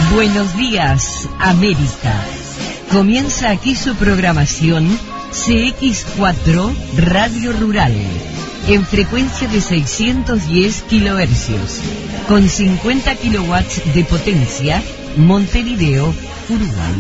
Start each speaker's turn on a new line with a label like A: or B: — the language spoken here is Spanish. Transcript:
A: Buenos días, América. Comienza aquí su programación CX4 Radio Rural, en frecuencia de 610 kilohercios, con 50 kilowatts de potencia, Montevideo, Uruguay.